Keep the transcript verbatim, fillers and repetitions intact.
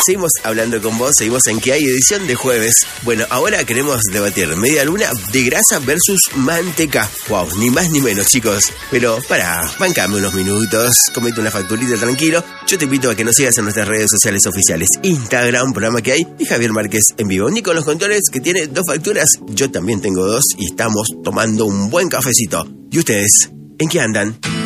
seguimos hablando con vos, seguimos en ¿Qué hay? Edición de jueves. Bueno, ahora queremos debatir media luna de grasa versus manteca. Wow, ni más ni menos, chicos. Pero pará, bancame unos minutos, comete una facturita tranquilo. Yo te invito a que nos sigas en nuestras redes sociales oficiales. Instagram, programa Que Hay, y Javier Márquez en vivo. Nico en los controles, que tiene dos facturas. Yo también tengo dos y estamos tomando un buen cafecito. ¿Y ustedes? ¿En qué andan?